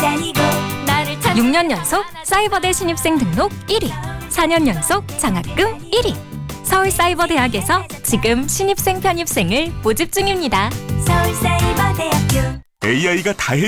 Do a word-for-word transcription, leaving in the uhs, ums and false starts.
다니고 나를 찾... 육 년 연속 사이버대 신입생 등록 일 위, 사 년 연속 장학금 일 위. 서울사이버대학에서 지금 신입생 편입생을 모집 중입니다. 서울사이버대학교 에이아이가 다 해.